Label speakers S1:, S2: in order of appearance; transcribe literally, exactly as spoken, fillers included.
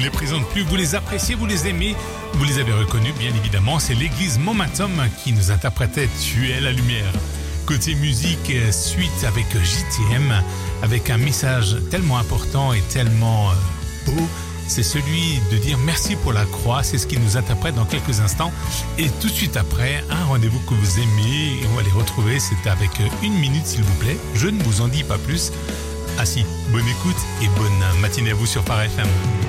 S1: les présente plus, vous les appréciez, vous les aimez, vous les avez reconnus bien évidemment, c'est l'église Momentum qui nous interprétait Tu es la lumière. Côté musique, suite avec J T M, avec un message tellement important et tellement euh, beau, c'est celui de dire merci pour la croix, c'est ce qu'il nous interprète dans quelques instants. Et tout de suite après, un rendez-vous que vous aimez, et on va les retrouver, c'est avec une minute s'il vous plaît, je ne vous en dis pas plus. Ah si, bonne écoute et bonne matinée à vous sur Phare F M.